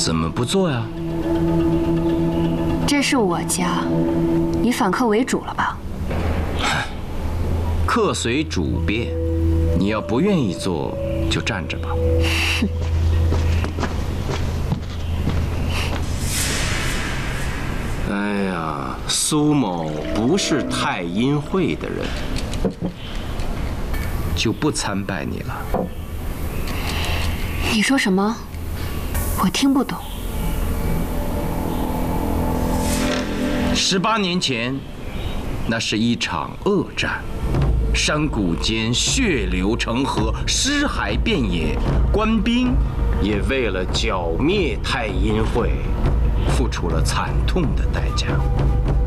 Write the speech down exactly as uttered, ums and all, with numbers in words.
怎么不做呀？ 这是我家，以反客为主了吧？ 客随主便，你要不愿意做，就站着吧。哎呀，苏某不是太阴会的人，就不参拜你了。 你说什么？我听不懂。 十八年前，那是一场恶战，山谷间血流成河，尸骸遍野，官兵也为了剿灭太阴会，付出了惨痛的代价。